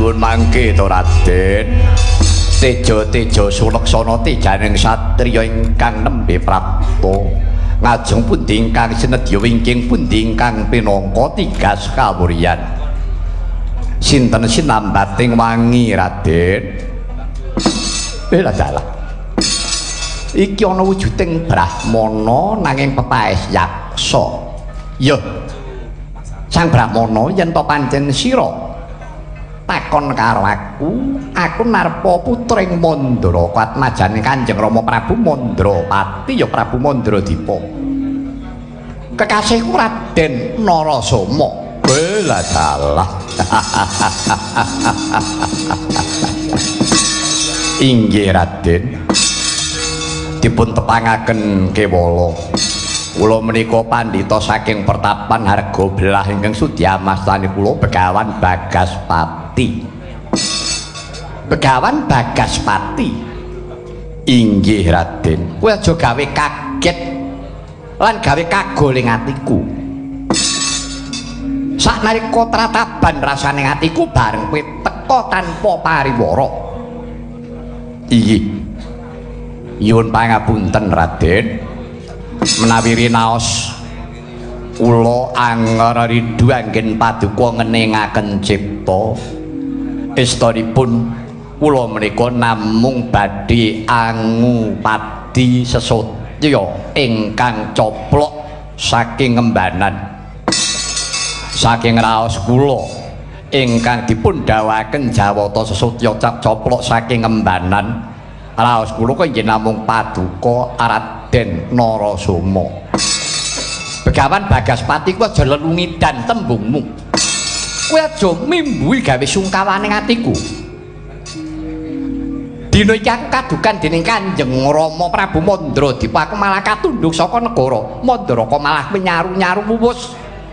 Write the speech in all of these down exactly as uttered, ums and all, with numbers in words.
nyuwun mangke to Raden. Tejo-tejo Sulaksana tejaning satriya ingkang nembe prapta. Ngajeng pundi ingkang sinedya wingking pundi ingkang pinangka tigas kawuryan. Sinten sinambating wangi Raden? Bela dalah. Iki ana wujuding Brahmana nanging pepaes yaksa. Ya. Sang Brahmana yen to pancen sira takon karo aku, aku narpa putring Mandra Katmajane Kanjeng Rama Prabu Mandrapati ya Prabu Mandradipa. Kekasihku Raden Narasoma. Bela dalah. Inggih Raden. Dipun tepangaken kewala. Kula menika pandhita saking Pertapan Hargabelah ingkang sudyamastani kula Begawan Bagaspati. Begawan Bagaspati. Inggih Raden, kowe aja gawe kaget lan gawe kagol ing atiku. Saknalika trataban rasane atiku bareng kowe teka tanpa pariwara. Inggih. Nyuwun pangapunten Raden. Menawi rinaos kula anger ridhu anggen paduka ngeningaken cipta estanipun kula menika namung badhe angu padi sesotya ingkang coplok saking ngembanan saking raos kula ingkang dipun dawuhaken jawata sesotya coplok saking ngembanan raos kula kok nggih namung paduka Raden Narasoma. Begawan Bagaspati ku aja lelungidan tembungmu. Kowe aja mimbuhi gawe sungkawaning atiku. Dina iki aku kadukan dening Kanjeng Rama Prabu Mandradipa aku malah katunduk saka negara. Mandraka malah menyaru-nyaru wuwus.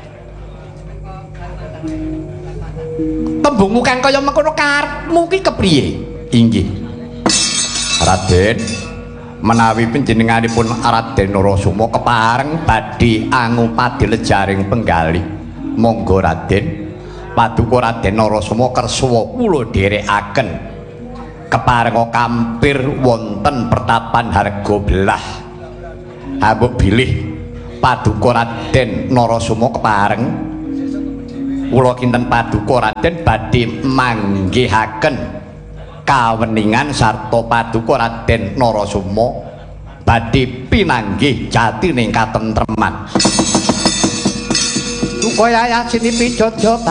Tembungmu kang kaya mengkono karepmu ki kepriye? Inggih. Raden, menawi panjenenganipun Raden Narasoma kepareng badhe angu padi lejaring penggalih. Monggo Raden, paduka Raden Narasoma kersa kula dherekaken kepareng kampir wonten Pertapan Hargabelah. Ambek bilih paduka Raden Narasoma kepareng kula kinten paduka Raden badhe manggihaken kaweningan sarta paduka Raden Narasoma badhe pinanggih jatining katentreman. Supaya yasini pijojo